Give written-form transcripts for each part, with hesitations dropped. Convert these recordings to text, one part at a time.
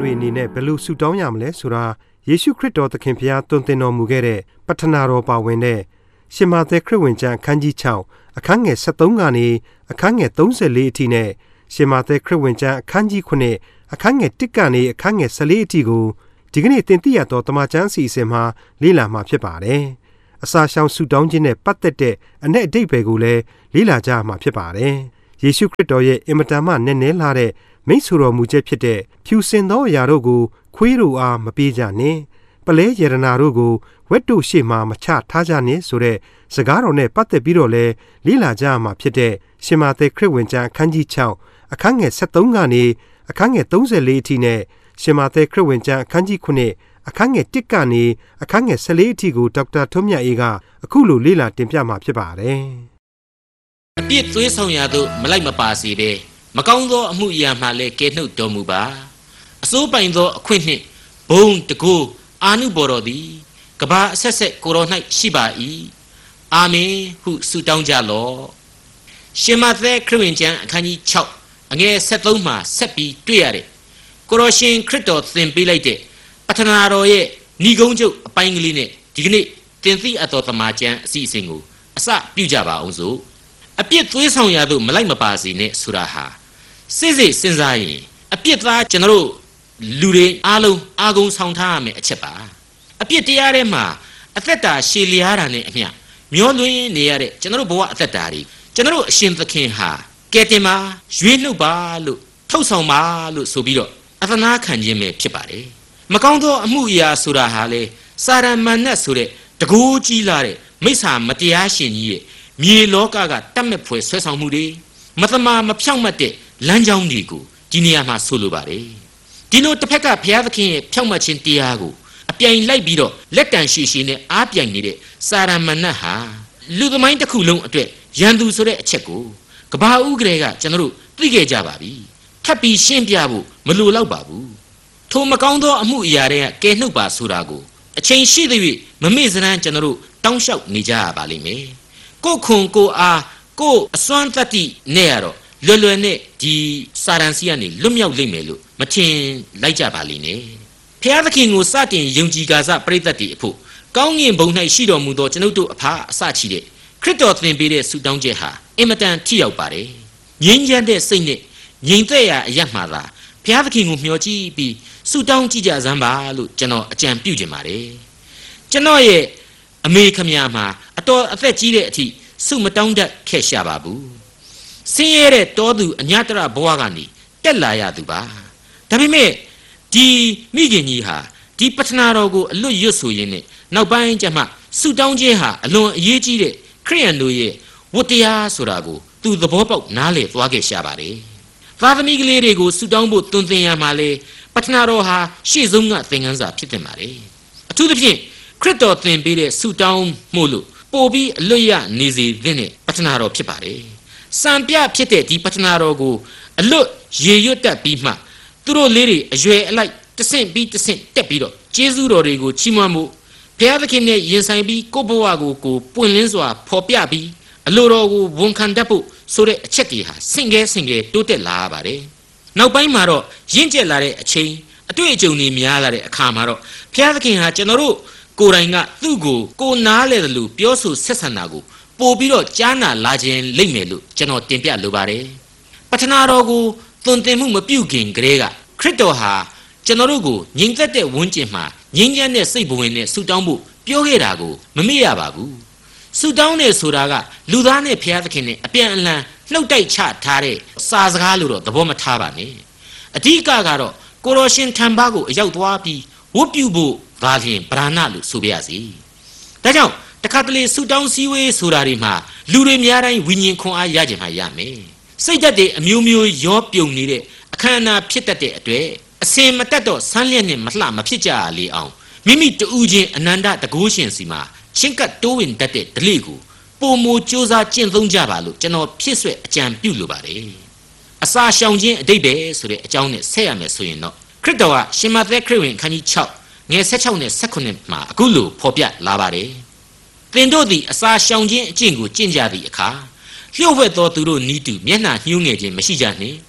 တွေအနေနဲ့ဘယ်လိုဆုတောင်းရမလဲဆိုတာယေရှုခရစ်တော်သခင်ဖျားသွန်သင်တော်မူခဲ့တဲ့ပဌနာတော်ပါဝင်တဲ့ရှင်မာသက်ခရစ်ဝင်ကျမ်းအခန်းကြီး6အခန်းငယ်73ကနေအခန်းငယ်34အထိနဲ့ရှင်မာသက်ခရစ်ဝင်ကျမ်းအခန်းကြီး9အခန်းငယ်1ကနေအခန်းငယ်14အထိကိုဒီကနေ့သင်သိရသောတမန်ကျမ်းအစီအစဉ်မှာလေ့လာမှာဖြစ်ပါတယ်။အစာရှောင်ဆုတောင်းခြင်းနဲ့ပတ်သက်တဲ့အ내အဓိပ္ပာယ်ကိုလည်းလေ့လာကြမှာဖြစ်ပါတယ်။ယေရှုခရစ်တော်ရဲ့အင်မတန်မှနက်နဲလာတဲ့မိန့်ဆိုတော်မူချက်ဖြစ်တဲ့ဖြူစင်သောအရာတို့ကိုခွေးတို့အားမပေးကြနှင့်ပလဲရတနာတို့ကိုဝက်တို့ရှေ့မှမချထားကြနှင့်ဆိုတဲ့စကားတော်နဲ့ပတ်သက်ပြီးတော့လဲလေ့လာကြမှာဖြစ်တဲ့ရှင်မာသက်ခရစ်ဝင်ကျမ်းအခန်းကြီး6အခန်းငယ်73ကနေအခန်းငယ်34အထိနဲ့ရှင်မာသက်ခရစ်ဝင်ကျမ်းအခန်းကြီး9အခန်းငယ်1ကနေအခန်းငယ်14အထိကိုဒေါက်တာထွန်းမြတ်အေးကအခုလိုလေ့လာတင်ပြမှာဖြစ်ပါတယ်။အပြစ်သွေးဆောင်ရာသို့မလိုက်မပါစေဘဲမကောင်းသောအမှုအရာမှလည်းကယ်နှုတ်တော်မူပါအစိုးပိုင်သောအခွင့်နှင့်ဘုံတကူအာနုဘော်တော်သည်ကဘာအဆက်ဆက်ကိုတော်၌ရှိပါ၏အာမင်ဟုဆုတောင်းကြလော့ရှင်မာသက်ခရစ်ဝင်ကျမ်းအခန်းကြီး6အငယ်73မှာဆက်ပြီးတွေ့ရတဲ့ကိုတော်ရှင်ခရစ်တော်သင်ပေးလိုက်တဲ့ပဌနာတော်ရဲ့ဏိဂုံးချုပ်အပိုင်းကလေးနဲ့ဒီကနေ့တင်သိအပ်သောတမန်ကျမ်းအစီအစဉ်ကိုအစပြုကြပါအောင်စို့အပြစ်သွေးဆောင်ရာသို့မလိုက်မပါစေနဲ့ဆိုတာဟာစိတ်စဉ်းစားရင်အပြစ်သားကျွန်တော်တို့လူတွေအားလုံးအာဂုံဆောင်ထားရမယ်အချက်ပါအပြစ်တရားထဲမှာအသက်တာရှည်လျားတာနဲ့အမျှမျောလွင်နေရတဲ့ကျွန်တော်တို့ဘဝအသက်တာတွေကျွန်တော်တို့အရှင်သခင်ဟာကယ်တင်ပါရွေးနှုတ်ပါလို့ထုတ်ဆောင်ပါလို့ဆိုပြီးတော့အသနာခံခြင်းပဲဖြစ်ပါတယ်မကောင်းသောအမှုအရာဆိုတာဟာလေစာရမဏတ်ဆိုတဲ့တကူကြီးလာတဲ့မိစ္ဆာမတရားရှင်ကြီးရဲ့မြေလောကကတတ်မဲ့ဖွယ်ဆွဲဆောင်မှုတွေမသမာမဖြောင့်မတ်တဲ့လမ်းကြောင်းတွေကိုဒီနေရာမှာဆိုလိုပါတယ်ဒီလိုတစ်ဖက်ကဘုရားသခင်ရဲ့ဖြောင့်မတ်ခြင်းတရားကိုအပြိုင်လိုက်ပြီးတော့လက်တန်ရှိရှိနဲ့အားပြိုင်နေတဲ့စာရမဏတ်ဟာလူသမိုင်းတစ်ခုလုံးအတွက်ရန်သူဆိုတဲ့အချက်ကိုကဘာဦးကလေးကကျွန်တော်တို့သိခဲ့ကြပါပြီထပ်ပြီးရှင်းပြဖို့မလိုတော့ပါဘူးထိုမကောင်းသောအမှုအရာတွေကကယ်နှုတ်ပါဆိုတာကိုအချိန်ရှိသေး၍မမေ့စရန်ကျွန်တော်တို့တောင်းလျှောက်နေကြရပါလိမ့်မယ်ကိုခွန်ကိုအားကိုအစွမ်းတတ္တိနဲ့ရတော့လွယ်လွယ်နဲ့ဒီစာရန်စီကနေလွတ်မြောက်လိမ့်မယ်လို့မထင်လိုက်ကြပါလိမ့်နဲ့ဖျားသခင်ကိုစတင်ယုံကြည်ကာစပရိသတ်တွေအဖို့ကောင်းငင်ဘုံ၌ရှိတော်မူသောကျွန်ုပ်တို့အဖအစချီတဲ့ခရစ်တော်သင်ပေးတဲ့ဆုတောင်းချက်ဟာအင်မတန်ထိရောက်ပါတယ်ငြိမ်းချမ်းတဲ့စိတ်နဲ့ငြိမ်သက်ရာအရမှသာဖျားသခင်ကိုမျှော်ကြည့်ပြီးဆုတောင်းကြည့်ကြစမ်းပါလို့ကျွန်တော်အကြံပြုချင်ပါတယ်ကျွန်တော်ရဲ့အမေခမညာမှာအတော်အသက်ကြီးတဲ့အထိဆုမတောင်းတတ်ခဲ့ရှာပါဘူးဆင်းရဲတဲ့တောသူအညတရဘဝကနေတက်လာရသူပါဒါပေမဲ့ဒီမိခင်ကြီးဟာဒီပဌနာတော်ကိုအလွတ်ရွတ်ဆိုရင်းနဲ့နောက်ပိုင်းကျမှဆုတောင်းခြင်းဟာအလွန်အရေးကြီးတဲ့ခရိယန်တို့ရဲ့ဝတ္တရားဆိုတာကိုသူသဘောပေါက်နားလည်သွားခဲ့ရှာပါတယ်သားသမီးကလေးတွေကိုဆုတောင်းဖို့တွင်တင်ရမှာလေပဌနာတော်ဟာရှေ့ဆုံးကသင်ခန်းစာဖြစ်တင်ပါတယ်အထူးသဖြင့်ခရစ်တော်သင်ပေးတဲ့ဆုတောင်းမှုလို့ပို့ပြီးအလွတ်ရနေစေတဲ့ပဌနာတော်ဖြစ်ပါတယ်စံပြဖြစ်တဲ့ဒီပဌနာတော်ကိုအလွတ်ရေရွတ်တတ်ပြီးမှသူတို့လေးတွေအရွယ်အလိုက်တဆင့်ပြီးတဆင့်တက်ပြီးတော့ကျေးဇူးတော်တွေကိုချီးမွမ်းမှုဘုရားသခင်နဲ့ရင်ဆိုင်ပြီးကိုယ့်ဘဝကိုပွင့်လင်းစွာဖော်ပြပြီးအလိုတော်ကိုဝန်ခံတတ်ဖို့ဆိုတဲ့အချက်တွေဟာဆင့်ကဲတိုးတက်လာရပါတယ်နောက်ပိုင်းမှာတော့ရင့်ကျက်လာတဲ့အချိန်အတွေ့အကြုံတွေများလာတဲ့အခါမှာတော့ဘုရားသခင်ဟာကျွန်တော်တို့ကိုယ်တိုင်ကသူ့ကိုနားလေတယ်လို့ပြောဆိုဆက်ဆံတာကိုပို့ပြီးတော့ကြားနာလာခြင်းလိမ့်မယ်လို့ကျွန်တော်တင်ပြလိုပါတယ်ပဌနာတော်ကိုသွန်သင်မှုမပြုခင်ကလေးကခရစ်တော်ဟာကျွန်တော်တို့ကိုငြိမ်သက်တဲ့ဝန်းကျင်မှာငြိမ်းချမ်းတဲ့စိတ်ဘဝင်နဲ့ဆုတောင်းဖို့ပြောခဲ့တာကိုမမေ့ရပါဘူးဆုတောင်းတယ်ဆိုတာကလူသားနဲ့ဘုရားသခင်နဲ့အပြန်အလှန်လှုပ်တိုက်ချထားတဲ့စာစကားလို့တော့သဘောမထားပါနဲ့အဓိကကတော့ကိုတော်ရှင်ထံပါကိုအရောက်သွားပြီးဝတ်ပြုဖို့ဒါလျင်ပဓာနလို့ဆိုပြရစီဒါကြောင့်တခါတလေဆုတောင်းစည်းဝေးဆိုတာတွေမှာလူတွေများတိုင်းဝိညာဉ်ခွန်အားရကြမှာရမယ်စိတ်ဓာတ်တွေအမျိုးမျိုးရောပြုံနေတဲ့အခမ်းအနားဖြစ်တတ်တဲ့အတွက်အစင်မတက်တော့ဆန်းလျက်နဲ့မလှမဖြစ်ကြရလေအောင်မိမိတူးချင်းအနန္တတကုရှင်စီမှာချင်းကပ်တိုးဝင်တတ်တဲ့ဓလေ့ကိုပုံမစူးစမ်းကျင့်သုံးကြပါလို့ကျွန်တော်ဖြစ်ဆွဲအကြံပြုလိုပါတယ်အစာရှောင်ခြင်းအတိတ်ပဲဆိုတဲ့အကြောင်းနဲ့ဆက်ရမယ်ဆိုရင်တော့ခရစ်တော်ကရှင်မသက်ခရစ်ဝင်အခန်းကြီး6ငယ်16နဲ့18မှာအခုလိုဖော်ပြလာပါတယ်သင်တို့သည်အစာရှောင်ခြင်းအကျင့်ကိုကျင့်ကြသည့်အခါလျှို့ဝှက်သောသူတို့နီးတူမျက်နှာညှိုးငယ်ခြင်းမရှိကြနှင့်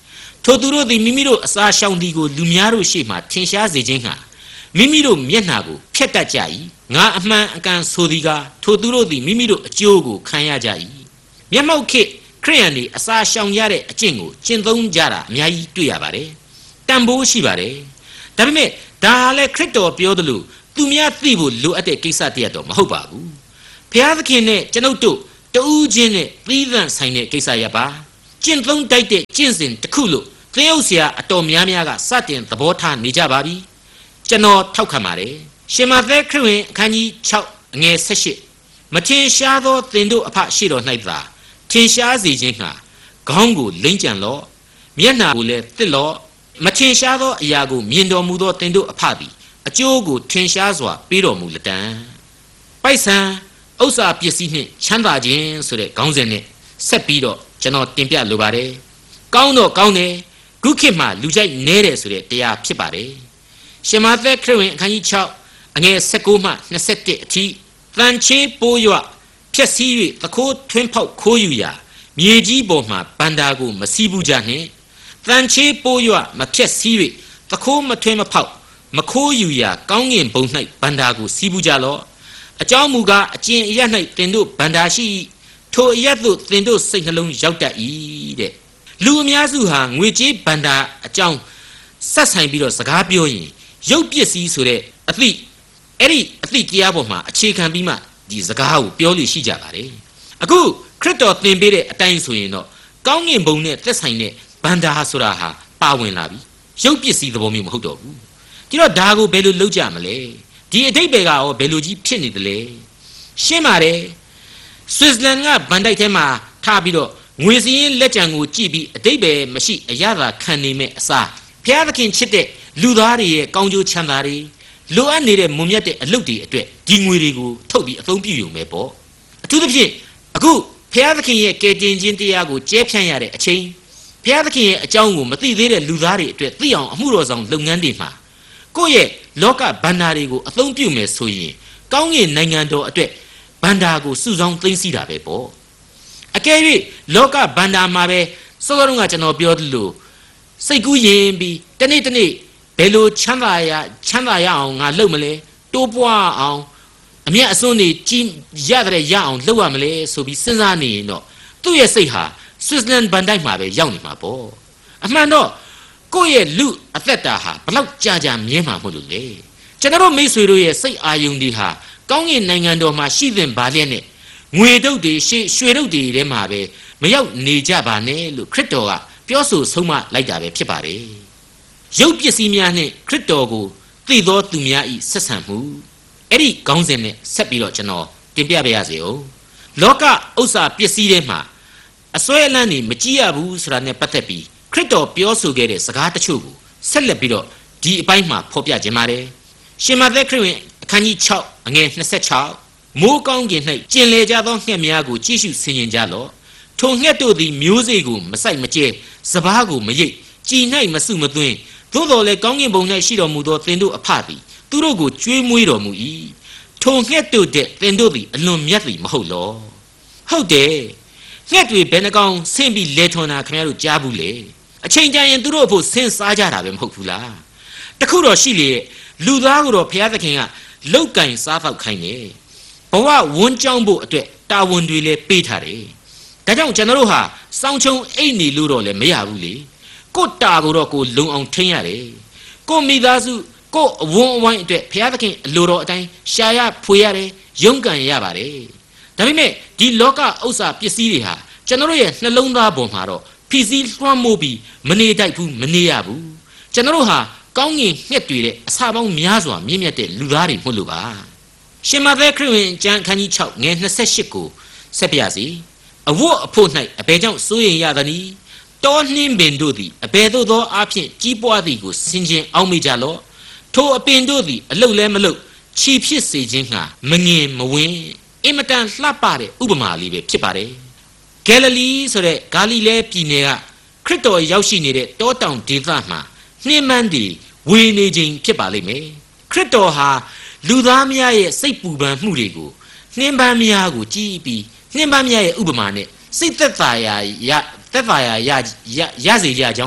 ထိုသူတို့သည်မိမိတို့အစာရှောင်သည်ကိုလူများတို့ရှေ့မှထင်ရှားစေခြင်းဟာမိမိတို့မျက်နှာကိုဖျက်တတ်ကြ၏ငါအမှန်အကန်ဆိုသည်ကထိုသူတို့သည်မိမိတို့အကျိုးကိုခံရကြ၏မျက်မှောက်ခေတ်ခရိယန်တွေအစာရှောင်ရတဲ့အကျင့်ကိုကျင့်သုံးကြတာအများကြီးတွေ့ရပါတယ်တန်ဖိုးရှိပါတယ်ဒါပေမဲ့ဒါဟာလည်းခရစ်တော်ပြောသလိုသူများသိဖို့လိုအပ်တဲ့ကိစ္စတည်းတော့မဟုတ်ပါဘူးဘုရားသခင်နဲ့ကျွန်ုပ်တို့တဦးချင်းနဲ့သီးသန့်ဆိုင်တဲ့ကိစ္စရပါကျင့်သုံးတိုက်တဲ့ကျင့်စဉ်တစ်ခုလို့သင်ဥစရာအတော်များများကစတင်သဘောထားနေကြပါပြီကျွန်တော်ထောက်ခံပါတယ်ရှင်မသက်ခရစ်ဝင်အခန်းကြီး6အငယ်18မထင်ရှားသောသင်တို့အဖရှိတော်၌သာထင်ရှားစေခြင်းဟာခေါင်းကိုလိမ့်ကြံလော့မျက်နှာကိုလည်းတစ်လော့မထင်ရှားသောအရာကိုမြင်တော်မူသောသင်တို့အဖသည်အကျိုးကိုထင်ရှားစွာပေးတော်မူလတံပိုက်ဆံဥစ္စာပစ္စည်းနှင့်ချမ်းသာခြင်းဆိုတဲ့ခေါင်းစဉ်နဲ့ဆက်ပြီးတော့ကျွန်တော်တင်ပြလိုပါတယ်ကောင်းတော့ကောင်းတယ်ခုခေတ်မှာလူကြိုက်နဲတယ်ဆိုတဲ့တရားဖြစ်ပါတယ်ရှင်မသက်ခရစ်ဝင်အခန်းကြီး6အငယ်19မှ21အထိတန်ချေးပိုးရွဖြက်စီး၍သခိုးထွင်းဖောက်ခိုးယူရာမြေကြီးပေါ်မှာဗန္တာကိုမစီးဘူးကြနှင့်တန်ချေးပိုးရွမဖြက်စီး၍သခိုးမထွင်းမဖောက်မခိုးယူရာကောင်းငင်ဘုံ၌ဗန္တာကိုစီးဘူးကြလော့အကြောင်းမူကားအကျင့်အရ၌တင်တို့ဗန္တာရှိထိုအရသို့တင်တို့စိတ်နှလုံးရောက်တတ်၏တဲ့လူအများစုဟာငွေကြေးဗန္တာအကြောင်းဆက်ဆိုင်ပြီးတော့စကားပြောရင်ရုပ်ပစ္စည်းဆိုတဲ့အသည့်အဲ့ဒီအသည့်တရားပေါ်မှာအခြေခံပြီးမှဒီစကားကိုပြောလို့ရှိကြပါတယ်အခုခရစ်တော်သင်ပေးတဲ့အတိုင်းဆိုရင်တော့ကောင်းငင်ဘုံနဲ့သက်ဆိုင်တဲ့ဗန္တာဆိုတာဟာပါဝင်လာပြီရုပ်ပစ္စည်းသဘောမျိုးမဟုတ်တော့ဘူးဒီတော့ဒါကိုဘယ်လိုလုပ်ကြမလဲဒီအဓိပ္ပာယ်ကရောဘယ်လိုကြီးဖြစ်နေသလဲရှင်းပါတယ်ဆွစ်ဇာလန်ကဗန်ဒိုက်ထဲမှာထားပြီးတော့ငွေစည်းလက်ကြံကိုကြည့်ပြီးအဓိပ္ပာယ်မရှိအရသာခံနေမဲ့အစားဘုရားသခင်ချစ်တဲ့လူသားတွေရဲ့ကောင်းကျိုးချမ်းသာတွေလိုအပ်နေတဲ့မွန်မြတ်တဲ့အလုပ်တွေအတွက်ဒီငွေတွေကိုထုတ်ပြီးအသုံးပြုရုံပဲပေါ့အထူးသဖြင့်အခုဘုရားသခင်ရဲ့ကယ်တင်ခြင်းတရားကိုကျဲဖြန့်ရတဲ့အချိန်ဘုရားသခင်ရဲ့အကြောင်းကိုမသိသေးတဲ့လူသားတွေအတွက်သိအောင်အမှုတော်ဆောင်လုပ်ငန်းတွေမှာကိုယ့်ရဲ့လောကဗန္ဒာတွေကိုအသုံးပြုမယ်ဆိုရင်ကောင်းကင်နိုင်ငံတော်အတွက်ဗန္ဒာကိုစုဆောင်းသိမ်းဆည်းတာပဲပေါ့အကယ်၍လောကဗန္ဒာမှာပဲစောစောကကျွန်တော်ပြောသလိုစိတ်ကူးရင်ပြီးတနေ့တနေ့ဘယ်လိုချမ်းသာရအောင်ငါလုပ်မလဲတိုးပွားအောင်အမြတ်အစွန်းတွေကြီးရတဲ့ရအောင်လုပ်ရမလဲဆိုပြီးစဉ်းစားနေရင်တော့သူ့ရဲ့စိတ်ဟာဆွစ်ဇာလန်ဗန်ဒိုက်မှာပဲရောက်နေမှာပေါ့အမှန်တော့ကိုယ့်ရဲ့လူအသက်တာဟာဘလောက်ကြာမြဲမှာမဟုတ်လို့လေကျွန်တော်မိတ်ဆွေတို့ရဲ့စိတ်အာယုန်တွေဟာကောင်းကင်နိုင်ငံတော်မှာရှိသင့်ပါလျက်နဲ့ငွေတုပ်တွေရွှေတုပ်တွေထဲမှာပဲမရောက်နေကြပါနဲ့လို့ခရစ်တော်ကပြောဆိုဆုံးမလိုက်တာပဲဖြစ်ပါတယ်ရုပ်ပစ္စည်းများနှင့်ခရစ်တော်ကိုသိသောသူများဤဆက်ဆံမှုအဲ့ဒီခေါင်းစဉ်နဲ့ဆက်ပြီးတော့ကျွန်တော်တင်ပြပါရစေဦးလောကဥစ္စာပစ္စည်းတွေမှာအစွဲအလန်းတွေမကြည့်ရဘူးဆိုတာနဲ့ပတ်သက်ပြီးခရစ်တော်ပြောဆိုခဲ့တဲ့စကားတချို့ကိုဆက်လက်ပြီးတော့ဒီအပိုင်းမှာဖော်ပြခြင်းပါတယ်ရှင်မသက်ခရစ်ဝင်အခန်းကြီး6အငယ်26မိုးကောင်းကင်၌ကျင်လေကြသောငှက်များကိုကြည့်ရှုဆင်ခြင်ကြလော့ထိုငှက်တို့သည်မျိုးစေ့ကိုမစိုက်မကျဲစပားကိုမရိပ်ကြည်၌မစုမသွင်းသို့တော်လည်းကောင်းကင်ဘုံ၌ရှိတော်မူသောသင်တို့အဖသည်သူတို့ကိုကျွေးမွေးတော်မူ၏ထိုငှက်တို့တဲ့သင်တို့သည်အလွန်မြတ်သည်မဟုတ်လောဟုတ်တယ်ငှက်တွေဘယ်နှကောင်ဆင်းပြီးလဲထွန်တာခင်ဗျားတို့ကြားဘူးလေအချိန်ကျရင်သူတို့အဖို့ဆင်းစားကြတာပဲမဟုတ်ဘူးလားတခုတော့ရှိလေလူသားကိုတော့ဘုရားသခင်ကလောက်ကင်စားဖောက်ခိုင်းတယ်ဘဝဝန်းကြောင်းဖို့အတွက်တာဝန်တွေလည်းပေးထားတယ်ဒါကြောင့်ကျွန်တော်တို့ဟာစောင်းချုံအိတ်နေလို့တော့လည်းမရဘူးလေကိုတာကိုတော့ကိုလုံအောင်ထိန်းရတယ်ကိုမိသားစုကိုအဝန်းအဝိုင်းအတွက်ဘုရားသခင်အလိုတော်အတိုင်းရှာရဖွေရတယ်ရုန်းကန်ရပါတယ်ဒါပေမဲ့ဒီလောကဥစ္စာပစ္စည်းတွေဟာကျွန်တော်ရဲ့နှလုံးသားပေါ်မှာတော့ဖိစီးလွှမ်းမိုးပြီးမနေတတ်ဘူးမနေရဘူးကျွန်တော်ဟာကောင်းငင်ငှက်တွေတဲ့အစာပေါင်းများစွာမြင့်မြတ်တဲ့လူသားတွေမဟုတ်လို့ပါရှင်မသက်ခရစ်ဝင်ကျမ်းခန်းကြီး6ငယ်28ကိုဆက်ပြစီအဝတ်အဖို့၌အဘယ်ကြောင့်စိုးရင်ရသနည်းတောနှင်းပင်တို့သည်အဘယ်သို့သောအားဖြင့်ကြီးပွားသည်ကိုဆင်ခြင်အောင်မိကြလော့ထိုအပင်တို့သည်အလုတ်လဲမလုတ်ချီဖြစ်စေခြင်းဟာမငင်မဝင်းအင်မတန်လှပတဲ့ဥပမာလေးပဲဖြစ်ပါတယ်ဂယ်လလီဆိုတဲ့ဂါလိလဲပြည်နယ်ကခရစ်တော်ရောက်ရှိနေတဲ့တောတောင်ဒေသမှာနှင်းမန်းတွေဝေနေခြင်းဖြစ်ပါလိမ့်မယ်ခရစ်တော်ဟာလူသားများရဲ့စိတ်ပူပန်မှုတွေကိုနှင်းပန်းများကိုကြည့်ပြီးနှင်းပန်းများရဲ့ဥပမာနဲ့စိတ်သက်သာရာရစေကြကြောင်းအတွက်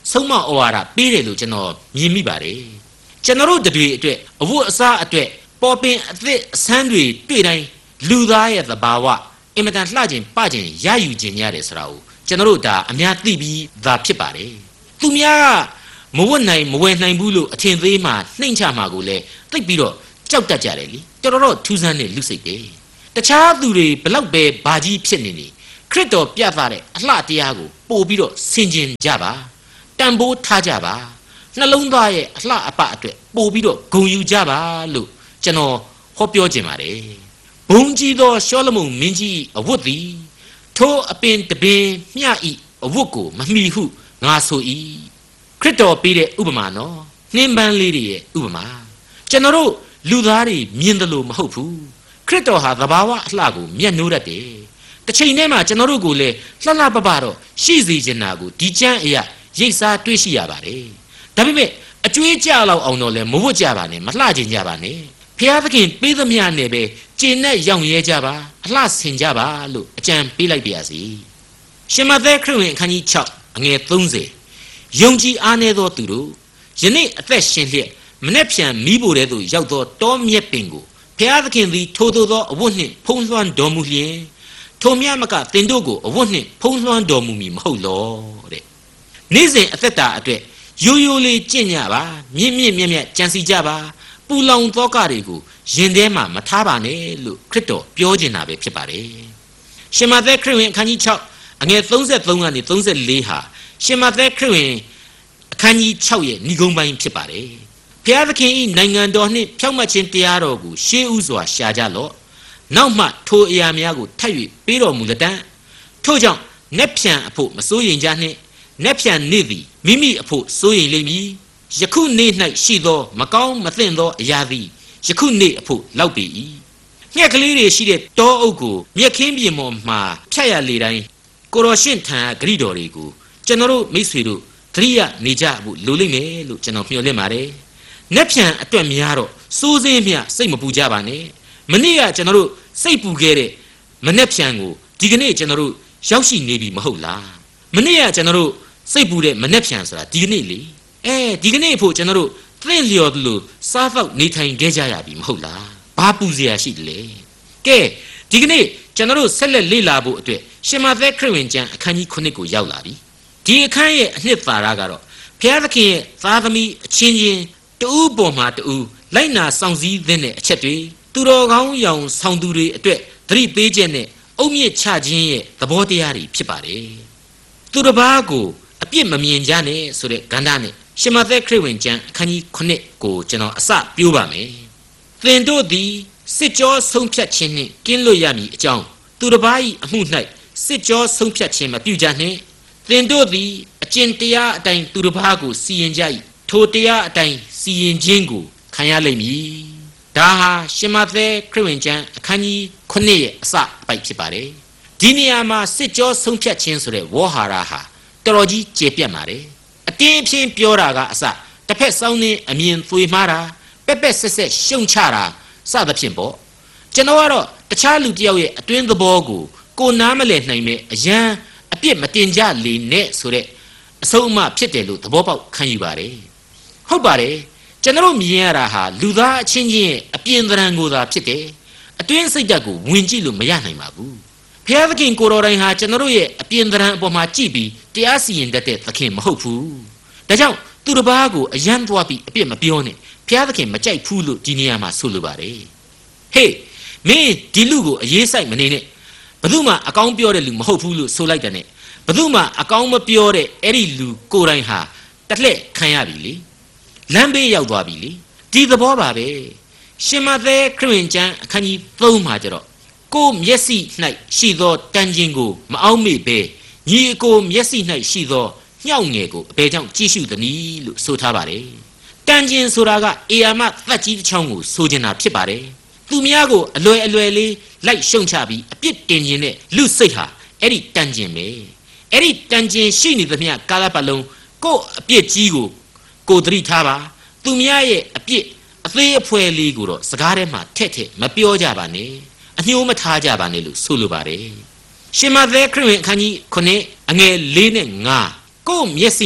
ဆုံးမဩဝါဒပေးတယ်လို့ကျွန်တော်မြင်မိပါတယ်ကျွန်တော်တို့တွေအတွက်အဝတ်အစားအတွက်ပေါ်ပင်အသစ်အဆန်းတွေတွေ့တိုင်းလူသားရဲ့သဘာဝအင်မတန်လှခြင်းပခြင်းရယူခြင်းရတယ်ဆိုတာကိုကျွန်တော်တို့ဒါအများသိပြီးသာဖြစ်ပါတယ်သူများကမဝတ်နိုင်မဝယ်နိုင်ဘူးလို့အထင်သေးမှနှိမ့်ချမှာကိုလည်းသိပြီးတော့ကြောက်တတ်ကြတယ်လीတော်တော်ထူးဆန်းတဲ့လူစိတ်တယ်တခြားသူတွေဘလောက်ပဲဘာကြီးဖြစ်နေခရစ်တော်ပြသတဲ့အလှတရားကိုပို့ပြီးတော့ဆင်ခြင်ကြပါတန်ဖိုးထားကြပါနှလုံးသားရဲ့အလှအပအတွက်ပို့ပြီးတော့ဂုဏ်ယူကြပါလို့ကျွန်တော်ဟောပြောခြင်းပါတယ်ဘုံကြီးသောရှောလမုန်မင်းကြီးအဝတ်သည်ထိုအပင်တပင်မျှဤအဝတ်ကိုမမှီဟုငါဆို၏ခရစ်တော်ပေးတဲ့ဥပမာနော်နှင်းပန်းလေးတွေရဲ့ဥပမာကျွန်တော်တို့လူသားတွေမြင်တယ်လို့မဟုတ်ဘူးခရစ်တော်ဟာသဘာဝအလှကိုမျက်နှိုးတတ်တယ်တစ်ချိန်တည်းမှာကျွန်တော်တို့ကိုလည်းလှလှပပတော့ရှိစေချင်တာကိုဒီကျမ်းအရာရိတ်စားတွေးရှိရပါတယ်ဒါပေမဲ့အကျွေးကြလောက်အောင်တော့လည်းမဝတ်ကြပါနဲ့မလှချင်ကြပါနဲ့ဖျားသခင်ပေးသမျှနဲ့ပဲကျင့်နဲ့ရောင်ရဲကြပါအလှဆင်ကြပါလို့အကြံပေးလိုက်ပါရစေရှင်မသက်ခရစ်ဝင်အခန်းကြီး6အငယ်30ယုံကြည်အားနည်းသောသူတို့ယနေ့အသက်ရှင်လျက်မနှက်ဖြန်မိဖို့တဲ့သို့ရောက်သောတောမြက်ပင်ကိုဖျားသခင်သည်ထိုသို့သောအဝတ်နှင့်ဖုံးလွှမ်းတော်မူလျင်ထိုမြတ်မကသင်တို့ကိုအဝတ်နှင့်ဖုံးလွှမ်းတော်မူမည်မဟုတ်လောတဲ့နေ့စဉ်အသက်တာအတွက်ရိုးရိုးလေးကြင့်ကြပါမြင့်မြင့်မြတ်မြတ်ကြံစီကြပါပူလောင်သောကတွေကိုရင်ထဲမှာမထားပါနဲ့လို့ခရစ်တော်ပြောနေတာပဲဖြစ်ပါတယ်ရှင်မသက်ခရစ်ဝင်အခန်းကြီး6အငယ်33ကနေ34ဟာရှင်မသက်ခရစ်ဝင်အခန်းကြီး6ရဲ့ဏိဂုံးပိုင်းဖြစ်ပါတယ်ဘုရားသခင်၏နိုင်ငံတော်နှင့်ဖြောင့်မတ်ခြင်းတရားတော်ကိုရှေးဥစွာရှာကြလော့နောက်မှထိုအရာများကိုထပ်၍ပေးတော်မူလတံ့ထို့ကြောင့်နက်ဖြန်အဖို့မစိုးရိမ်ကြနှင့်နက်ဖြန်နေ့သည်မိမိအဖို့စိုးရိမ်လိမ့်မည်ယခုနေ့၌ရှိသောမကောင်းမသင့်သောအရာသည်ယခုနေ့အဖို့လောက်ပေ၏ငှက်ကလေးတွေရှိတဲ့တောအုပ်ကိုမြက်ခင်းပြင်ပေါ်မှာဖြတ်ရလေတိုင်းကိုရောရှင့်ထံဂရိတော်တွေကိုကျွန်တော်တို့မိတ်ဆွေတို့သတိရနေကြဖို့လိုလိမ့်မယ်လို့ကျွန်တော်မျှော်လင့်ပါတယ်နက်ဖြန်အတွက်များတော့စိုးစင်းမြစိတ်မပူကြပါနဲ့မနေ့ကကျွန်တော်တို့စိတ်ပူခဲ့တဲ့မနက်ဖြန်ကိုဒီကနေ့ကျွန်တော်တို့ရောက်ရှိနေပြီမဟုတ်လားမနေ့ကကျွန်တော်တို့စိတ်ပူတဲ့မနက်ဖြန်ဆိုတာဒီကနေ့လေဒီကနေ့ဖို့ကျွန်တော်တို့သင့်လျော်လို့စားသောက်နေထိုင်ခဲ့ကြရပြီမဟုတ်လားဘာပူစရာရှိတယ်လဲကဲဒီကနေ့ကျွန်တော်တို့ဆက်လက်လေ့လာဖို့အတွက်ရှင်မသက်ခရစ်ဝင်ကျမ်းအခန်းကြီး9ကိုရောက်လာပြီဒီအခန်းရဲ့အနှစ်သာရကတော့ဘုရားသခင်ရဲ့သားသမီးအချင်းချင်းတူပေါ်မှာတူလိုက်နာဆောင်စည်းတဲ့အချက်တွေသူတော်ကောင်းရောင်ဆောင်သူတွေအတွက်သတိပေးချက်နဲ့အုတ်မြစ်ချခြင်းရဲ့သဘောတရားတွေဖြစ်ပါတယ်သူတစ်ပါးကိုအပြစ်မမြင်ကြနဲ့ဆိုတဲ့ကဏ္ဍနဲ့ရှင်မသက်ခရစ်ဝင်ကျမ်းအခန်းကြီး9ကိုကျွန်တော်အစပြိုးပါမယ်သင်တို့သည်စစ်ကြောဆုံးဖြတ်ခြင်းနှင့်ကင်းလွတ်ရမည်အကြောင်းသူတစ်ပါး၏အမှု၌စစ်ကြောဆုံးဖြတ်ခြင်းမပြုကြနှင့်သင်တို့သည်အကျင့်တရားအတိုင်းသူတစ်ပါးကိုစီရင်ကြ၏ထိုတရားအတိုင်းစီရင်ခြင်းကိုခံရလိမ့်မည်ဒါဟာရှင်မသက်ခရစ်ဝင်ကျမ်းအခန်းကြီး9ရဲ့အစအပိုက်ဖြစ်ပါတယ်ဒီနေရာမှာစစ်ကြောဆုံးဖြတ်ခြင်းဆိုတဲ့ဝေါ်ဟာရဟာတော်တော်ကြီးကျေပြတ်ပါတယ်အတင်းအဖျင်းပြောတာကအစတစ်ဖက်စောင်းနေအမြင်သွေမှားတာပက်ပက်ဆက်ဆက်ရှုံချတာစသဖြင့်ပေါ့ကျွန်တော်ကတော့တခြားလူတစ်ယောက်ရဲ့အတွင်းသဘောကိုနားမလည်နိုင်မဲ့အရန်အပြစ်မတင်ကြလေနဲ့ဆိုတဲ့အဆုံးအမဖြစ်တယ်လို့သဘောပေါက်ခံယူပါတယ်ဟုတ်ပါတယ်ကျွန်တော်မြင်ရတာဟာလူသားအချင်းချင်းရဲ့အပြင်သဏ္ဍာန်ကိုသာဖြစ်တယ်အတွင်းစိတ်ဓာတ်ကိုဝင်ကြည့်လို့မရနိုင်ပါဘူးဘုရားသခင်ကိုတော်တိုင်ဟာကျွန်တော်ရဲ့အပြင်သဏ္ဍာန်အပေါ်မှာကြည့်ပြီးတရားစီရင်တတ်တဲ့သခင်မဟုတ်ဘူးဒါကြောင့်သူတစ်ပါးကိုအယံသွားပြီးအပြစ်မပြောနဲ့ဘုရားသခင်မကြိုက်ဘူးလို့ဒီနေရာမှာဆိုလိုပါတယ်ဟေးမင်းဒီလူကိုအရေးဆိုင်မနေနဲ့ဘယ်သူမှအကောင်းပြောတဲ့လူမဟုတ်ဘူးလို့ဆိုလိုက်တယ်နဲ့ဘယ်သူမှအကောင်းမပြောတဲ့အဲ့ဒီလူကိုယ်တိုင်ဟာတလှည့်ခံရပြီလေလမ်းဘေးရောက်သွားပြီလေဒီသဘောပါပဲရှင်မသက်ခရစ်ဝင်ကျမ်းအခန်းကြီး3မှာကျတော့ကိုမျက်စိ၌ရှိသောတန်ခြင်းကိုမအောင်မေ့ပဲညီအကိုမျက်စိ၌ရှိသောညှောက်ငယ်ကိုအဘယ်ကြောင့်ကြည့်ရှုသနည်းလို့ဆိုထားပါတယ်တန်ခြင်းဆိုတာကအေယာမသက်ကြီးတစ်ချောင်းကိုဆိုချင်တာဖြစ်ပါတယ်သူများကိုအလွယ်လေးလိုက်ရှုံချပြီးအပြစ်တင်ခြင်းနဲ့လူစိတ်ဟာအဲ့ဒီတန်ခြင်းပဲအဲ့ဒီတန်ခြင်းရှိနေသမျှကာလပတ်လုံးကိုအပြစ်ကြီးကိုသတိထားပါသူများရဲ့အပြစ်အသေးအဖွဲလေးကိုတော့စကားထဲမှာထက်မပြောကြပါနဲ့အညှိုးမထားကြပါနဲ့လို့ဆိုလိုပါတယ်ရှင်မသက်ခရစ်ဝင်အခန်းကြီး9အငယ်4နဲ့5ကိုမျက်စိ၌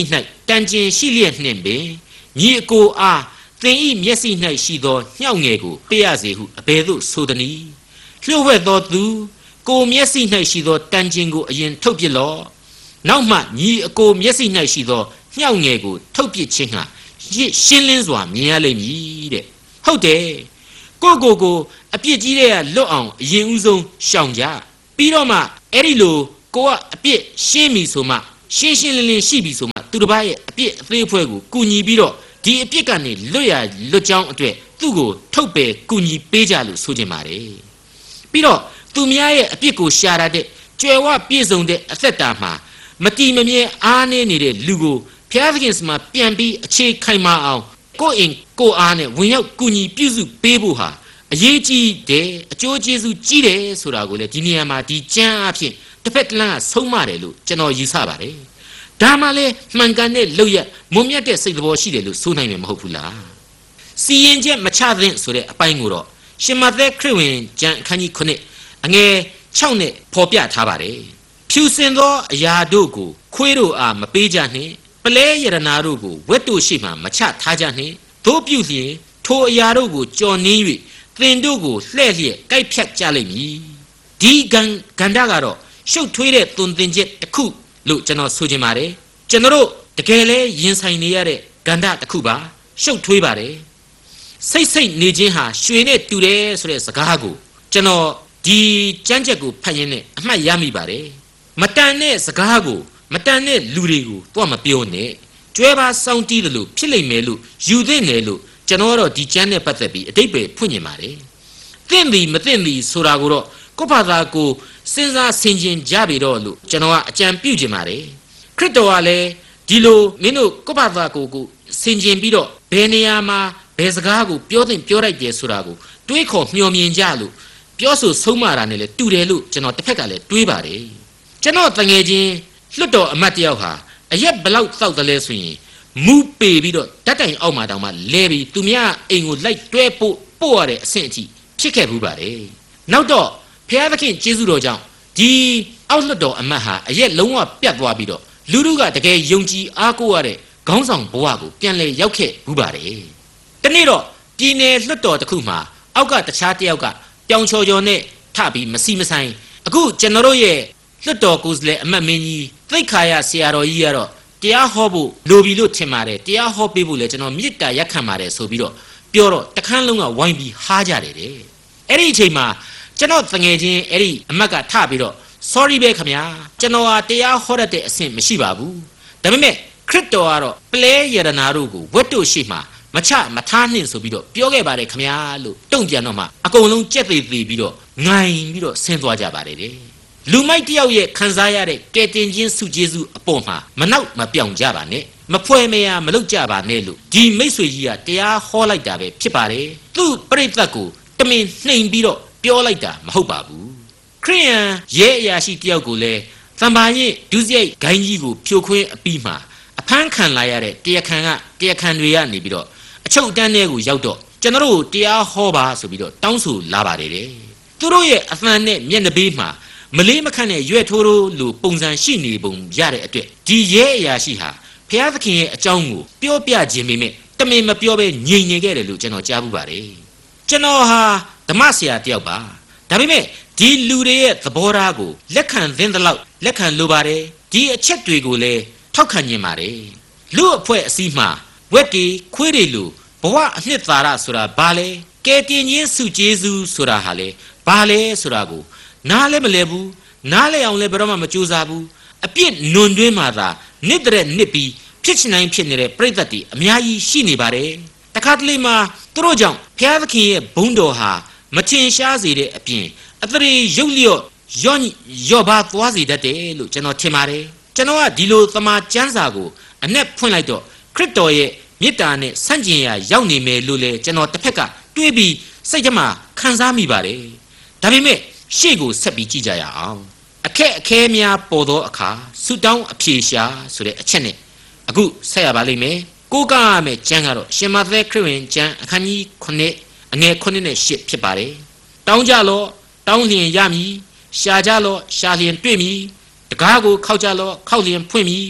တန်ကျင်ရှိလျက်နှင့်ပင်ညီအကိုအားသင်ဤမျက်စိ၌ရှိသောညှောက်ငယ်ကိုပေးရစေဟုအဘယ်သို့ဆိုသနည်းလျှို့ဝှက်သောသူကိုမျက်စိ၌ရှိသောတန်ကျင်ကိုအရင်ထုတ်ပစ်လော့နောက်မှညီအကိုမျက်စိ၌ရှိသောညှောက်ငယ်ကိုထုတ်ပစ်ခြင်းဟာရှင်းလင်းစွာမြင်ရလိမ့်မည်တဲ့ဟုတ်တယ်ကိုအပြစ်ကြီးတဲ့ကလွတ်အောင်အရင်ဦးဆုံးရှောင်ကြပြီးတော့မှအဲ့ဒီလိုကိုကအပြစ်ရှင်းပြီဆိုမှရှင်းလင်းရှိပြီဆိုမှသူတစ်ပါးရဲ့အပြစ်အသေးအဖွဲကိုကူညီပြီးတော့ဒီအပြစ်ကနေလွတ်ကြောင်းအတွက်သူ့ကိုထုတ်ပယ်ကူညီပေးကြလို့ဆိုချင်ပါတယ်ပြီးတော့သူများရဲ့အပြစ်ကိုရှာရတဲ့ကြွယ်ဝပြည့်စုံတဲ့အသက်တာမှာမတီမမြဲအားနည်းနေတဲ့လူကိုဘုရားသခင်မှာပြန်ပြီးအခြေခိုင်မာအောင်ကိုယ့်အင်ကိုယ်အားနဲ့ဝင်ရောက်ကူညီပြုစုပေးဖို့ဟာအရေးကြီးတယ်အကျိုးကျေးဇူးကြီးတယ်ဆိုတာကိုလေဒီနေရာမှာဒီကျမ်းအဖြစ်တစ်ဖက်တစ်လမ်းကဆုံးမတယ်လို့ကျွန်တော်ယူဆပါတယ်ဒါမှလည်းမှန်ကန်တဲ့လောက်ရမုံမြတ်တဲ့စိတ်သဘောရှိတယ်လို့ဆိုနိုင်မှာမဟုတ်ဘူးလားစီရင်ချက်မချသင့်ဆိုတဲ့အပိုင်းကိုတော့ရှင်မသက်ခရစ်ဝင်ကျမ်းအခန်းကြီး9အငယ်6နဲ့ဖော်ပြထားပါတယ်ဖြူစင်သောအရာတို့ကိုခွေးတို့အားမပေးကြနှင့်ပလဲရတနာတို့ကိုဝက်တို့ရှိမှမချထားကြနှင့်တို့ပြုလျင်ထိုအရာတို့ကိုကြော်နင်း၍သင်တို့ကိုလှဲ့လျက်ကိုက်ဖြတ်ကြလိမ့်မည်ဒီကံဒကတော့ရှုပ်ထွေးတဲ့သွန်သင်ချက်တစ်ခုလို့ကျွန်တော်ဆိုချင်ပါတယ်ကျွန်တော်တို့တကယ်လဲရင်ဆိုင်နေရတဲ့ကံဒတစ်ခုပါရှုပ်ထွေးပါတယ်စိတ်နေခြင်းဟာရွှေနဲ့တူတယ်ဆိုတဲ့စကားကိုကျွန်တော်ဒီကြမ်းချက်ကိုဖတ်ရင်းနဲ့အမှတ်ရမိပါတယ်မတန်တဲ့စကားကိုမတန်တဲ့လူတွေကိုတော့မပြောနဲ့ကျွဲပါစောင်းတီးတယ်လို့ဖြစ်လိမ့်မယ်လို့ယူသင့်တယ်လို့ကျွန်တော်တော့ဒီကျမ်းနဲ့ပတ်သက်ပြီးအတိတ်ပဲဖွင့်နေပါတယ်သင့်သည်မသင့်သည်ဆိုတာကိုတော့ကိုယ့်ဘာသာကိုစဉ်းစားဆင်ခြင်ကြပြီတော့လို့ကျွန်တော်ကအကြံပြုချင်ပါတယ်ခရစ်တော်ကလည်းဒီလိုမင်းတို့ကိုယ့်ဘာသာကိုဆင်ခြင်ပြီးတော့ဘယ်နေရာမှာဘယ်စကားကိုပြောသင့်ပြောလိုက်တယ်ဆိုတာကိုတွေးခေါ်မျှော်မြင်ကြလို့ပြောဆိုဆုံးမတာနဲ့လည်းတူတယ်လို့ကျွန်တော်တစ်ဖက်ကလည်းတွေးပါတယ်ကျွန်တော်တငယ်ချင်းလွတ်တော်အမတ်တယောက်ဟာအရက်ဘလောက်တောက်တယ်လဲဆိုရင်မူပေပြီးတော့ဓာတ်တိုင်အောက်မှာတောင်မှလဲပြီးသူများအိမ်ကိုလိုက်တွဲပို့ရတဲ့အဆင့်အထိဖြစ်ခဲ့ဘူးပါတယ်နောက်တော့ဘုရားသခင်ကျေးဇူးတော်ကြောင့်ဒီအောက်လွတ်တော်အမတ်ဟာအရက်လုံးဝပြတ်သွားပြီးတော့လူတို့ကတကယ်ယုံကြည်အားကိုးရတဲ့ခေါင်းဆောင်ဘဝကိုပြန်လဲရောက်ခဲ့ဘူးပါတယ်တနေ့တော့ပြည်နယ်လွတ်တော်တစ်ခုမှာအောက်ကတခြားတယောက်ကပြောင်ချော်နဲ့ထပြီးမစီမဆိုင်အခုကျွန်တော်တို့ရဲ့လွတ်တော်ကိုယ်စားလှယ်အမတ်မင်းကြီးသိက္ခာရဆရာတော်ကြီးကတော့တရားဟောဖို့လိုပြီလို့ထင်ပါတယ်တရားဟောပေးဖို့လဲကျွန်တော်မေတ္တာရက်ခံပါတယ်ဆိုပြီးတော့ပြောတော့တခန်းလုံးကဝိုင်းပြီးဟားကြတယ်တဲ့အဲ့ဒီအချိန်မှာကျွန်တော်တငယ်ချင်းအဲ့ဒီအမတ်ကထပြီးတော့ sorry ပဲခင်ဗျာကျွန်တော်ဟာတရားဟောတတ်တဲ့အဆင့်မရှိပါဘူးဒါပေမဲ့ခရစ်တော်ကတော့ပလဲယရနာတို့ကိုဝက်တို့ရှိမှမချမထားနှင့်ဆိုပြီးတော့ပြောခဲ့ပါတယ်ခင်ဗျာလို့တုံ့ပြန်တော့မှအကုန်လုံးကြက်သေးပြီးတော့ငိုင်ပြီးတော့ဆင်းသွားကြပါတယ်တဲ့လူမိုက်တယောက်ရဲ့ခံစားရတဲ့ကဲတင်ချင်းစုကျေးဇူးအပေါ်မှာမနောက်မပြောင်ကြပါနဲ့မဖွဲမရမလုပ်ကြပါနဲ့လို့ဒီမိတ်ဆွေကြီးကတရားဟောလိုက်တာပဲဖြစ်ပါတယ်သူ့ပြိဿတ်ကိုတမင်နှိမ်ပြီးတော့ပြောလိုက်တာမဟုတ်ပါဘူးခရိယန်ရဲအရာရှိတယောက်ကိုလည်းသံပါရင်ဒုစရိုက်ဂိုင်းကြီးကိုဖြိုခွင်းအပြီးမှာအဖမ်းခံလာရတဲ့တရားခံတွေကနေပြီးတော့အချုပ်အတန်းထဲကိုရောက်တော့ကျွန်တော်တို့တရားဟောပါဆိုပြီးတော့တောင်းဆိုလာပါတယ်တဲ့သူတို့ရဲ့အသံနဲ့မျက်နှာပေးမှာမလေးမခန့်နဲ့ရွက်ထိုးလို့လူပုံစံရှိနေပုံရတဲ့အတွက်ဒီရဲအရာရှိဟာဘုရားသခင်ရဲ့အကြောင်းကိုပြောပြခြင်းပေမဲ့တမင်မပြောဘဲငြိမ်နေခဲ့တယ်လို့ကျွန်တော်ကြားဘူးပါတယ်ကျွန်တော်ဟာဓမ္မဆရာတယောက်ပါဒါပေမဲ့ဒီလူတွေရဲ့သဘောထားကိုလက်ခံသင့်သလောက်လက်ခံလိုပါတယ်ဒီအချက်တွေကိုလည်းထောက်ခံခြင်းပါတယ်လူအဖွဲ့အစည်းမှာဝက်တီခွေးတွေလူဘဝအနှစ်သာရဆိုတာဘာလဲကဲတင်ချင်းစုကျေးဇူးဆိုတာဟာလေဘာလဲဆိုတာကိုနားလည်းမလဲဘူးနားလဲအောင်လည်းဘယ်တော့မှမကြိုးစားဘူးအပြစ်နွန်တွင်းမှာသာနစ်တဲ့နစ်ပြီးဖြစ်ချင်တိုင်းဖြစ်နေတဲ့ပြိဿတ်တွေအများကြီးရှိနေပါတယ်တခါတလေမှာသူတို့ကြောင့်ဘုရားသခင်ရဲ့ဘုန်းတော်ဟာမထင်ရှားစေတဲ့အပြင်အသရေရုပ်လျော့ရော့ပါသွားစေတတ်တယ်လို့ကျွန်တော်ထင်ပါတယ်ကျွန်တော်ကဒီလိုသမာကျမ်းစာကိုအနက်ဖွင့်လိုက်တော့ခရစ်တော်ရဲ့မေတ္တာနဲ့ဆန့်ကျင်ရာရောက်နေမယ်လို့လေကျွန်တော်တစ်ဖက်ကတွေးပြီးစိတ်ထဲမှာခံစားမိပါတယ်ဒါပေမဲ့ရှေ့ကိုဆက်ပြီးကြည့်ကြရအောင်အခက်အခဲများပေါ်သောအခါဆုတောင်းအဖြေရှာဆိုတဲ့အချက်နဲ့အခုဆက်ရပါလိမ့်မယ်ကိုးကားရမယ့်ကျမ်းကတော့ရှင်မသက်ခရစ်ဝင်ကျမ်းအခန်းကြီး9အငယ်9နဲ့10ဖြစ်ပါတယ်တောင်းကြလော့တောင်းလျင်ရမည်ရှာကြလော့ရှာလျင်တွေ့မည်တကားကိုခောက်ကြလော့ခောက်လျင်ဖွင့်မည်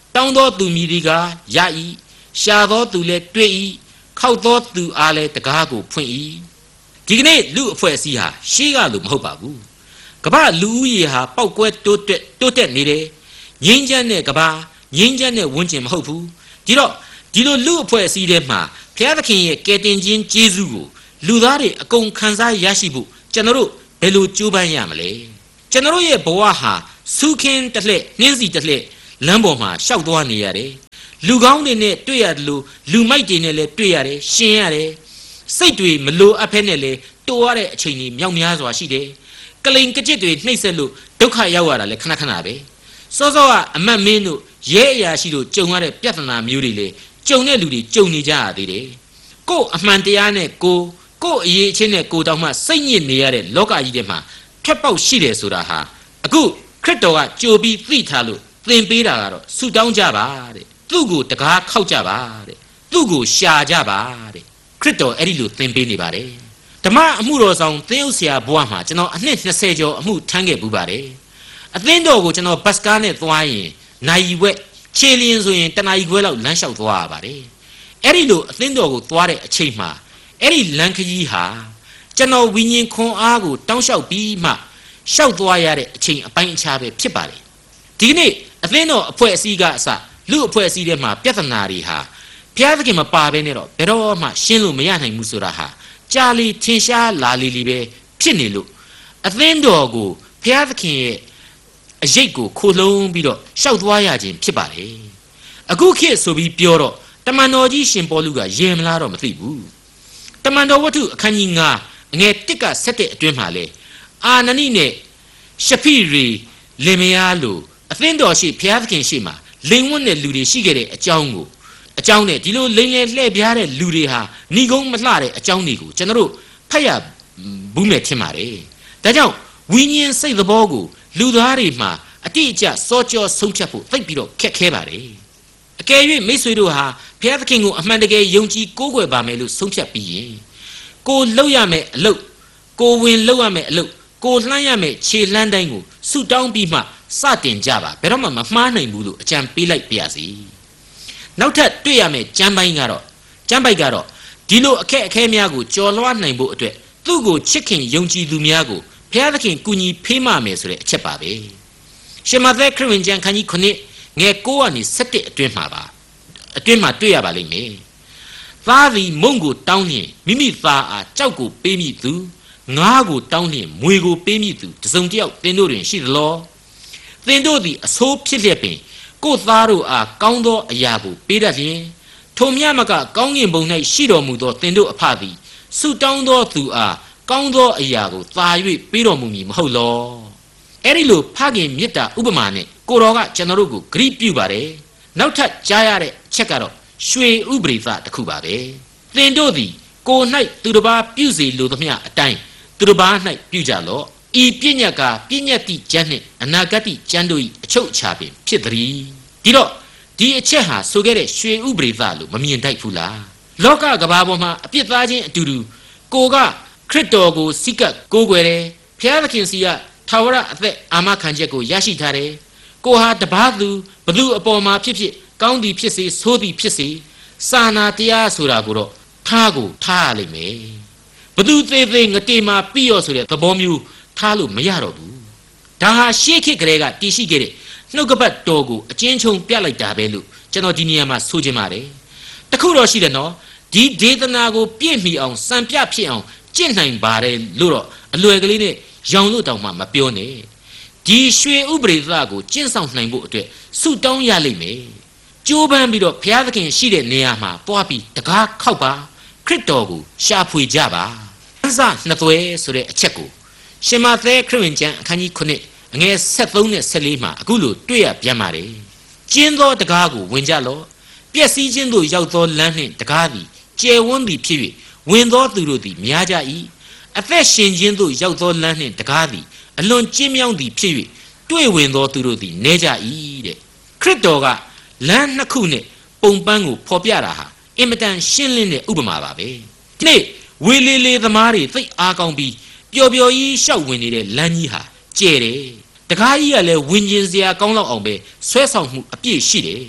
တောင်းသောသူမြည်ဒီကရ၏ရှာသောသူလည်းတွေ့၏ခောက်သောသူအားလည်းတကားကိုဖွင့်၏ဒီကနေ့လူအဖွဲ့အစည်းဟာရှေးကလို့မဟုတ်ပါဘူးကမ္ဘာလူဦးရေဟာပောက်ကွဲတိုးတက်နေတယ်ငြိမ်းချမ်းတဲ့ကမ္ဘာငြိမ်းချမ်းတဲ့ဝန်းကျင်မဟုတ်ဘူးဒီတော့ဒီလိုလူအဖွဲ့အစည်းတွေမှာဘုရားသခင်ရဲ့ကယ်တင်ခြင်းကျေးဇူးကိုလူသားတွေအကုန်ခံစားရရှိဖို့ကျွန်တော်တို့ဘယ်လိုကြိုးပမ်းရမလဲကျွန်တော်ရဲ့ဘဝဟာစူးခင်းတစ်လှည့်နှင်းစီတစ်လှည့်လမ်းပေါ်မှာရှောက်သွားနေရတယ်လူကောင်းတွေနဲ့တွေ့ရတယ်လို့လူမိုက်တွေနဲ့လည်းတွေ့ရတယ်ရှင်ရတယ်စိတ်တွေမလိုအပ်ဖဲနဲ့လည်းတိုးရတဲ့အချိန်ကြီးမြောက်များစွာရှိတယ်ကလိန်ကကြစ်တွေနှိပ်စက်လို့ဒုက္ခရောက်ရတာလည်းခဏခဏပဲစောစောကအမတ်မင်းတို့ရဲအရာရှိတို့ကြုံရတဲ့ပြဿနာမျိုးတွေလေကြုံတဲ့လူတွေကြုံနေကြရသေးတယ်ကို့အမှန်တရားနဲ့ကို့အရေးချင်းနဲ့ကိုတောင်မှစိတ်ညစ်နေရတဲ့လောကကြီးထဲမှာထွက်ပေါက်ရှိတယ်ဆိုတာဟာအခုခရစ်တော်ကကြိုပြီးသိထားလို့သင်ပေးတာကတော့ဆုတောင်းကြပါတဲ့သူ့ကိုတကားခောက်ကြပါတဲ့သူ့ကိုရှာကြပါတဲ့ခရစ်တော်အဲ့ဒီလိုသင်ပေးနေပါတယ်ဓမ္မအမှုတော်ဆောင်သင်းဥဆရာဘဝမှာကျွန်တော်အနှစ်20ကျော်အမှုထမ်းခဲ့ပူပါတယ်အသင်းတော်ကိုကျွန်တော်ဘတ်စကားနဲ့သွားရင်နိုင်ဝက်ခြေလျင်ဆိုရင်တနာရီခွဲလောက်လမ်းလျှောက်သွားရပါတယ်အဲ့ဒီလိုအသင်းတော်ကိုသွားတဲ့အချိန်မှာအဲ့ဒီလမ်းခရီးဟာကျွန်တော်ဝိညာဉ်ခွန်အားကိုတောင်းလျှောက်ပြီးမှရှောက်သွားရတဲ့အချိန်အပိုင်းအခြားပဲဖြစ်ပါတယ်ဒီကနေ့အသင်းတော်အဖွဲ့အစည်းကအစလူအဖွဲ့အစည်းတွေမှာပြဿနာတွေဟာဘုရားသခင်မပါဘဲနဲ့တော့ဘယ်တော့မှရှင်းလို့မရနိုင်ဘူးဆိုတာဟာကြာလီထင်ရှားလာလီပဲဖြစ်နေလို့အသင်းတော်ကိုဘုရားသခင်ရဲ့အရေးကိုခိုလုံးပြီးတော့ရှောက်သွားရခြင်းဖြစ်ပါလေအခုခေတ်ဆိုပြီးပြောတော့တမန်တော်ကြီးရှင်ပေါလုကယေမလားတော့မသိဘူးတမန်တော်ဝတ္ထုအခန်းကြီး9အငယ်1က7အတွင်းမှာလေအာနနိနဲ့ရှဖိရီလင်မယားလိုအသင်းတော်ရှိဘုရားသခင်ရှိမှာလိန်ဝတ်တဲ့လူတွေရှိခဲ့တဲ့အကြောင်းနဲ့ဒီလိုလိန်လေလှည့်ပြားတဲ့လူတွေဟာဏီကုန်းမလှတဲ့အကြောင်းတွေကိုကျွန်တော်တို့ဖတ်ရဘူးမဲ့ထင်ပါတယ်ဒါကြောင့်ဝိညာဉ်စိတ်သဘောကိုလူသားတွေမှာအတိအကျစောကြောဆုံးဖြတ်ဖို့သိပ်ပြီးတော့ခက်ခဲပါတယ်အကယ်၍မိတ်ဆွေတို့ဟာဘုရားသခင်ကိုအမှန်တကယ်ယုံကြည်ကိုးကွယ်ပါမယ်လို့ဆုံးဖြတ်ပြီးရင်ကိုလုပ်ရမယ့်အလုပ်ကိုဝင်လုပ်ရမယ့်အလုပ်ကိုလှမ်းရမယ့်ခြေလှမ်းတိုင်းကိုဆုတောင်းပြီးမှစတင်ကြပါဘယ်တော့မှမမှားနိုင်ဘူးလို့အကြံပေးလိုက်ပါရစေနောက်ထပ်တွေ့ရမယ့်ကျမ်းပိုက်ကတော့ဒီလိုအခက်အခဲများကိုကြော်လွှားနိုင်ဖို့အတွက်သူ့ကိုချစ်ခင်ယုံကြည်သူများကိုဘုရားသခင်ကူညီဖေးမမယ်ဆိုတဲ့အချက်ပါပဲရှင်မသက်ခရစ်ဝင်ကျမ်းခန်းကြီး9ငယ်9ကနေ17အတွင်းမှာတွေ့ရပါလိမ့်မယ်သားသည်မုံကိုတောင်းလျင်မိမိသားအားကြောက်ကိုပေးမိသူငါးကိုတောင်းလျင်မွေကိုပေးမိသူတစုံတစ်ယောက်သင်တို့တွင်ရှိသလောသင်တို့သည်အဆိုးဖြစ်လျက်ပင်ကိုယ်သားတို့အားကောင်းသောအရာကိုပေးတတ်လျင်ထိုမြတ်မကကောင်းကင်ဘုံ၌ရှိတော်မူသောသင်တို့အဖသည်ဆုတောင်းသောသူအားကောင်းသောအရာကိုသာ၍ပေးတော်မူမည်မဟုတ်လောအဲ့ဒီလိုဖခင်မေတ္တာဥပမာနဲ့ကိုတော်ကကျွန်တော်တို့ကိုဂရုပြုပါတယ်နောက်ထပ်ကြားရတဲ့ချက်ကတော့ရွှေဥပရိသတစ်ခုပါပဲသင်တို့သည်ကို၌သူတစ်ပါးပြုစေလိုသမျှအတိုင်းသူတစ်ပါး၌ပြုကြလော့ဤပညာကပညာတိကျမ်းနှင့်အနာဂတ်ကျမ်းတို့၏အချုပ်အခြာပင်ဖြစ်သည်ဒီတော့ဒီအချက်ဟာဆိုခဲ့တဲ့ရွှေဥပရိသလို့မမြင်တတ်ဘူးလားလောကကဘာပေါ်မှာအပြစ်သားခြင်းအတူတူကိုကခရစ်တော်ကိုစိကပ်ကိုးကွယ်တယ်ဘုရားသခင်စီကထာဝရအသက်အာမခံချက်ကိုရရှိထားတယ်ကိုဟာတပါးသူဘသူအပေါ်မှာဖြစ်ကောင်းသည်ဖြစ်စေဆိုးသည်ဖြစ်စေစာနာတရားဆိုတာကိုတော့ထားရလိမ့်မယ်ဘသူသေးသေးငတေမှာပြီးရောဆိုတဲ့သဘောမျိုးထားလို့မရတော့ဘူးဒါဟာရှေးခေတ်ကလေးကတည်ရှိခဲ့တဲ့နှုတ်ကပတ်တော်ကိုအကျဉ်းချုံပြလိုက်တာပဲလို့ကျွန်တော်ဒီနေရာမှာဆိုချင်ပါတယ်တခုတော့ရှိတယ်နော်ဒီဒေသနာကိုပြည့်မီအောင်စံပြဖြစ်အောင်ကျင့်နိုင်ပါတယ်လို့တော့အလွယ်ကလေးနဲ့ရောင်လို့တောင်မှမပြောနဲ့ဒီရွှေဥပရိသကိုကျင့်ဆောင်နိုင်ဖို့အတွက်ဆုတောင်းရလိမ့်မယ်ကြိုးပမ်းပြီးတော့ဘုရားသခင်ရှိတဲ့နေရာမှာတွားပြီးတကားခောက်ပါခရစ်တော်ကိုရှာဖွေကြပါအစနှစ်သွဲဆိုတဲ့အချက်ကိုရှင်မသက်ခရစ်ဝင်ကျမ်းအခန်းကြီး9အငယ်73နဲ့14မှာအခုလိုတွေ့ရပြန်ပါတယ်ကျင်းသောတကားကိုဝင်ကြလော့ပျက်စီးခြင်းသို့ရောက်သောလမ်းနှင့်တကားသည်ကျယ်ဝန်းသည်ဖြစ်၍ဝင်သောသူတို့သည်များကြ၏အသက်ရှင်ခြင်းသို့ရောက်သောလမ်းနှင့်တကားသည်အလွန်ကျဉ်းမြောင်းသည်ဖြစ်၍တွေ့ဝင်သောသူတို့သည်နည်းကြ၏တဲ့ခရစ်တော်ကလမ်းနှစ်ခုနဲ့ပုံပန်းကိုဖော်ပြတာဟာအင်မတန်ရှင်းလင်းတဲ့ဥပမာပါပဲဒီနေ့ဝေလေလေသမားတွေသိအားကောင်းပြီးပျော်ပျော်ကြီးရှောက်ဝင်နေတဲ့လမ်းကြီးဟာကျဲတယ်တကားကြီးကလည်းဝิญဉ်စရာကောင်းလောက်အောင်ပဲဆွဲဆောင်မှုအပြည့်ရှိတယ်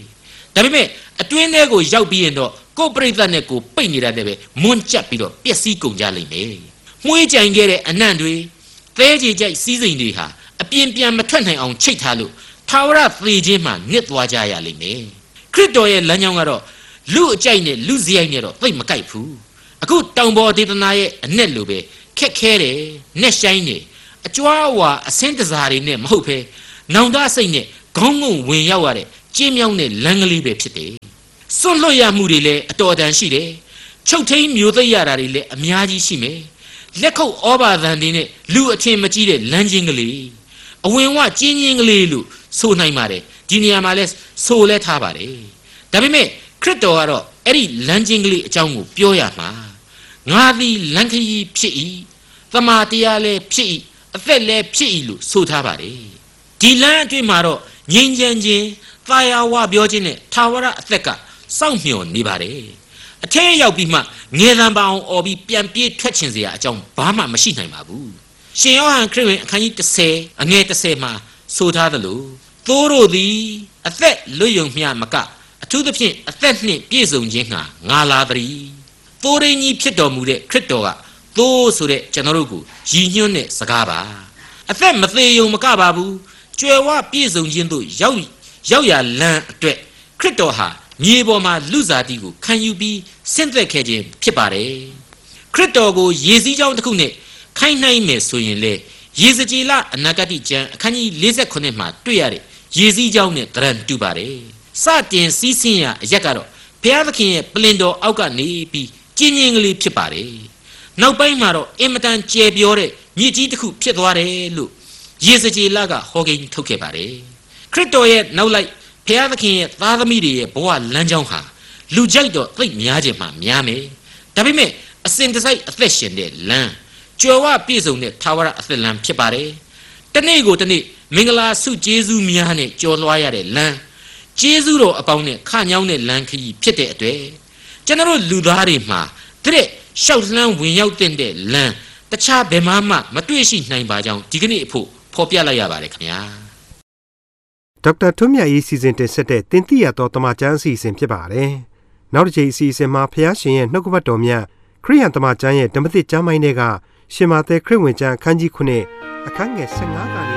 ဒါပေမဲ့အတွင်းထဲကိုရောက်ပြီးရင်တော့ကိုယ်ပရိသတ်နဲ့ကိုပိတ်နေတတ်တယ်ပဲမွန်းကျပ်ပြီးတော့ပျက်စီးကုန်ကြလိမ့်မယ်မှုေးကြိုင်ခဲ့တဲ့အနံ့တွေသဲကြေကြိုက်စီးစိမ်တွေဟာအပြင်းပြန်မထွက်နိုင်အောင်ချိတ်ထားလို့ထာဝရသေခြင်းမှနစ်သွားကြရလိမ့်မယ်ခရစ်တော်ရဲ့လမ်းကြောင်းကတော့လူအကြိုက်နဲ့လူစရိုက်နဲ့တော့သိပ်မကိုက်ဘူးအခုတောင်ပေါ်ဒေသနာရဲ့အ내လိုပဲခက်ခဲတယ်နှက်ဆိုင်နေအကြွားဝါအဆင်းတစားတွေနဲ့မဟုတ်ဘဲနောင်တစိတ်နဲ့ခေါင်းငုံဝင်ရောက်ရတဲ့ကျင်းမြောင်းတဲ့လမ်းကလေးပဲဖြစ်တယ်စွန့်လွတ်ရမှုတွေလည်းအတော်တန်ရှိတယ်ချုပ်ထိန်မျိုးသိရတာတွေလည်းအများကြီးရှိမယ်လက်ခုပ်ဩဘာသံတွေနဲ့လူအထင်မကြီးတဲ့လမ်းချင်းကလေးအဝင်ဝကျင်းချင်းကလေးလို့ဆိုနိုင်ပါတယ်ဒီနေရာမှာလဲဆိုလဲထားပါတယ်ဒါပေမဲ့ခရစ်တော်ကတော့အဲ့ဒီလမ်းချင်းကလေးအကြောင်းကိုပြောရမှာငါသည်လမ်းခရီးဖြစ်၏သမာတရားလည်းဖြစ်၏အသက်လည်းဖြစ်၏လို့ဆိုထားပါတယ်ဒီလမ်းအတွင်းမှာတော့ငြိမ်းချမ်းခြင်းသာယာဝပြောခြင်းနဲ့ထာဝရအသက်ကစောင့်မျှော်နေပါတယ်အထက်ရောက်ပြီးမှငယ်တံပါအောင်អော်ပြီးပြန်ပြေးထွက်ချင်စရာအကြောင်းဘာမှမရှိနိုင်ပါဘူးရှင်ယောဟန်ခရစ်ဝင်အခန်းကြီး30အငယ်30မှာဆိုထားသလိုသိုးတို့သည်အသက်လွတ်ယုံမျှမကအထူးသဖြင့်အသက်နှင့်ပြည့်စုံခြင်းငှာငါလာသည်သိုးရင်းကြီးဖြစ်တော်မူတဲ့ခရစ်တော်ကသိုးဆိုတဲ့ကျွန်တော်တို့ကိုရည်ညွှန်းတဲ့စကားပါအသက်မသေးယုံမကပါဘူးကြွယ်ဝပြည့်စုံခြင်းတို့ရောက်ရလမ်းအတွက်ခရစ်တော်ဟာမြေပေါ်မှာလူစားတီကိုခံယူပြီးဆင့်သက်ခဲ့ခြင်းဖြစ်ပါတယ်ခရစ်တော်ကိုယေစည်းကြောင်းတစ်ခုနဲ့ခိုင်းနှိုင်းမယ်ဆိုရင်လေယေဇကျေလအနာဂတိကျမ်းအခန်းကြီး48မှာတွေ့ရတဲ့ယေစည်းကြောင်းနဲ့တရံတူပါတယ်စတင်စီးဆင်းရအရက်ကတော့ဘုရားသခင်ရဲ့ပလင်တော်အောက်ကနေပြီးကျင်းချင်းကလေးဖြစ်ပါတယ်နောက်ပိုင်းမှာတော့အင်မတန်ကျယ်ပြောတဲ့မြေကြီးတစ်ခုဖြစ်သွားတယ်လို့ယေဇကျေလကဟောကိန်းထုတ်ခဲ့ပါတယ်ခရစ်တော်ရဲ့နောက်လိုက်ဘုရားသခင်ရဲ့သားသမီးတွေရဲ့ဘဝလမ်းကြောင်းဟာလူကြိုက်တော့သိပ်များခြင်းမှများမယ်ဒါပေမဲ့အစဉ်တစိုက်အသက်ရှင်တဲ့လမ်းကြွယ်ဝပြည့်စုံတဲ့ထာဝရအသက်လမ်းဖြစ်ပါတယ်တနေ့ကိုတနေ့မင်္ဂလာဆုကျေးဇူးများနဲ့ကြော်လွှားရတဲ့လမ်းကျေးဇူးတော်အပေါင်းနဲ့ခညောင်းတဲ့လမ်းခရီးဖြစ်တဲ့အတွက်ကျွန်တော်လူသားတွေမှာတဲ့ရှောက်လှမ်းဝင်ရောက်တဲ့လမ်းတခြားဘယ်မှမတွေ့ရှိနိုင်ပါကြောင်းဒီကနေ့အဖို့ဖော်ပြလိုက်ရပါတယ်ခင်ဗျာဒေါက်တာထွန်းမြတ်ရေးစီစဉ်တင်ဆက်တဲ့တင်ပြရတော်တမချန်းအစီအစဉ်ဖြစ်ပါတယ်နောက်တစ်ချိန်အစီအစဉ်မှာဖျားရှင်ရဲ့နှုတ်ကပတ်တော်မြတ်ခရိယန်တမချန်းရဲ့ဓမ္မသစ်ကျမ်းပိုင်းတွေကရှင်မာသဲခရစ်ဝင်ကျမ်းအခန်းကြီး9အခန်းငယ်15ကနေ